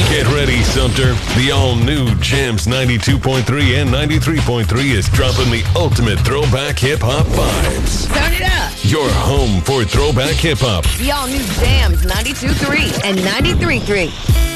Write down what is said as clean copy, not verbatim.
Get ready, Sumter. The all-new Jams 92.3 and 93.3 is dropping the ultimate throwback hip-hop vibes. Turn it up. Your home for throwback hip-hop. The all-new Jams 92.3 and 93.3.